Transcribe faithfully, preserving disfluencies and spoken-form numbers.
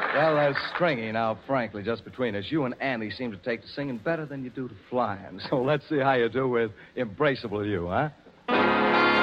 Well, uh, Stringy, now, frankly, just between us, you and Andy seem to take to singing better than you do to flying. So let's see how you do with Embraceable You, huh?